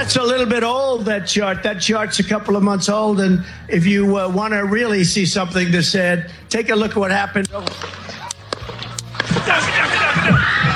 That's a little bit old, that chart. That chart's a couple of months old. And if you want to really see something that's said, take a look at what happened.